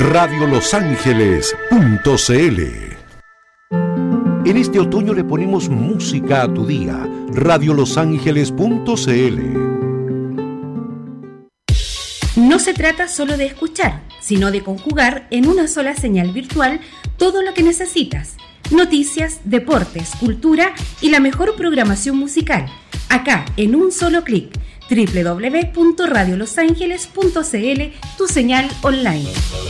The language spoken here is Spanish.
radiolosangeles.cl. En este otoño le ponemos música a tu día. radiolosangeles.cl. No se trata solo de escuchar, sino de conjugar en una sola señal virtual todo lo que necesitas. Noticias, deportes, cultura y la mejor programación musical. Acá, en un solo clic. www.radiolosangeles.cl, tu señal online.